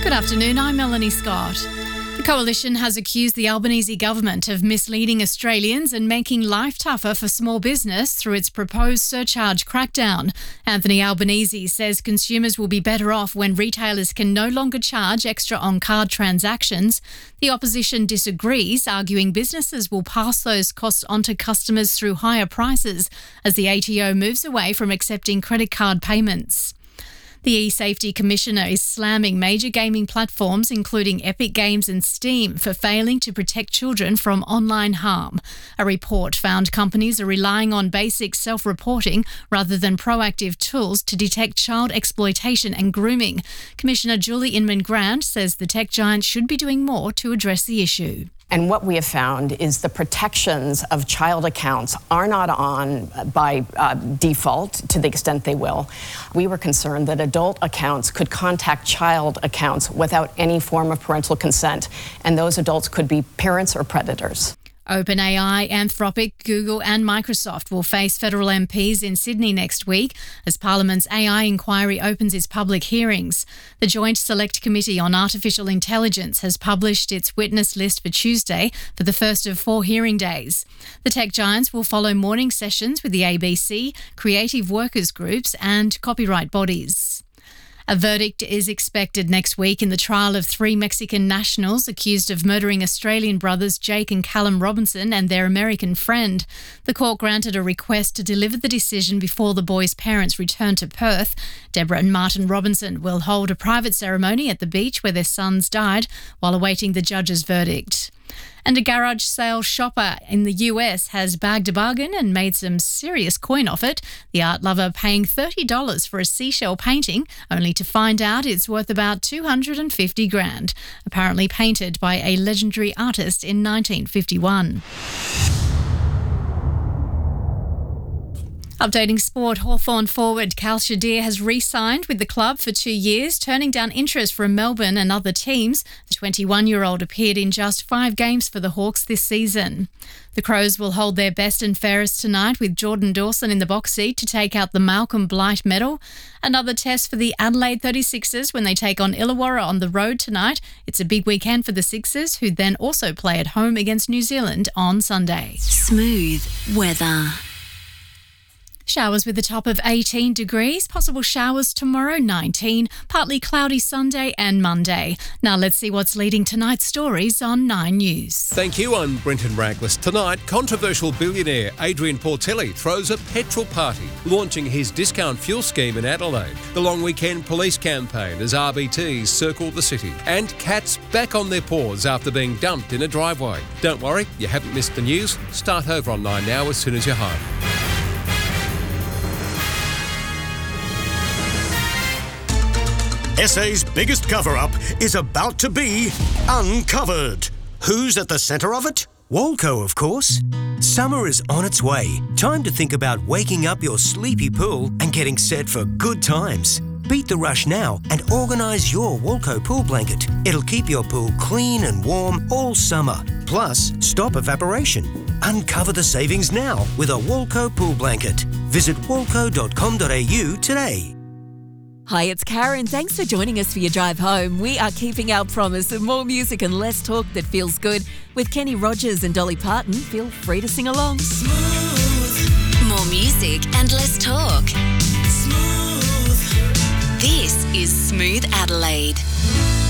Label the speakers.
Speaker 1: Good afternoon, I'm Melanie Scott. The Coalition has accused the Albanese government of misleading Australians and making life tougher for small business through its proposed surcharge crackdown. Anthony Albanese says consumers will be better off when retailers can no longer charge extra on card transactions. The opposition disagrees, arguing businesses will pass those costs on to customers through higher prices as the ATO moves away from accepting credit card payments. The eSafety Commissioner is slamming major gaming platforms, including Epic Games and Steam, for failing to protect children from online harm. A report found companies are relying on basic self-reporting rather than proactive tools to detect child exploitation and grooming. Commissioner Julie Inman-Grant says the tech giant should be doing more to address the issue.
Speaker 2: And what we have found is the protections of child accounts are not on by default to the extent they will. We were concerned that adult accounts could contact child accounts without any form of parental consent, and those adults could be parents or predators.
Speaker 1: OpenAI, Anthropic, Google and Microsoft will face federal MPs in Sydney next week as Parliament's AI inquiry opens its public hearings. The Joint Select Committee on Artificial Intelligence has published its witness list for Tuesday for the first of 4 hearing days. The tech giants will follow morning sessions with the ABC, creative workers groups and copyright bodies. A verdict is expected next week in the trial of 3 Mexican nationals accused of murdering Australian brothers Jake and Callum Robinson and their American friend. The court granted a request to deliver the decision before the boys' parents return to Perth. Deborah and Martin Robinson will hold a private ceremony at the beach where their sons died while awaiting the judge's verdict. And a garage sale shopper in the US has bagged a bargain and made some serious coin off it. The art lover paying $30 for a seashell painting, only to find out it's worth about $250,000, apparently painted by a legendary artist in 1951. Updating sport, Hawthorn forward Cal Shadir has re-signed with the club for 2 years, turning down interest from Melbourne and other teams. The 21-year-old appeared in just 5 games for the Hawks this season. The Crows will hold their best and fairest tonight with Jordan Dawson in the box seat to take out the Malcolm Blight medal. Another test for the Adelaide 36ers when they take on Illawarra on the road tonight. It's a big weekend for the Sixers, who then also play at home against New Zealand on Sunday.
Speaker 3: Smooth weather.
Speaker 1: Showers with a top of 18 degrees, possible showers tomorrow 19, partly cloudy Sunday and Monday. Now let's see what's leading tonight's stories on 9 News.
Speaker 4: Thank you, I'm Brenton Raglis. Tonight, controversial billionaire Adrian Portelli throws a petrol party, launching his discount fuel scheme in Adelaide. The long weekend police campaign as RBTs circle the city. And cats back on their paws after being dumped in a driveway. Don't worry, you haven't missed the news. Start over on 9 Now as soon as you're home.
Speaker 5: SA's biggest cover-up is about to be uncovered. Who's at the centre of it?
Speaker 6: Walco, of course. Summer is on its way. Time to think about waking up your sleepy pool and getting set for good times. Beat the rush now and organise your Walco pool blanket. It'll keep your pool clean and warm all summer. Plus, stop evaporation. Uncover the savings now with a Walco pool blanket. Visit walco.com.au today.
Speaker 3: Hi, it's Karen. Thanks for joining us for your drive home. We are keeping our promise of more music and less talk that feels good. With Kenny Rogers and Dolly Parton, feel free to sing along.
Speaker 7: Smooth.
Speaker 3: More music and less talk.
Speaker 7: Smooth.
Speaker 3: This is Smooth Adelaide.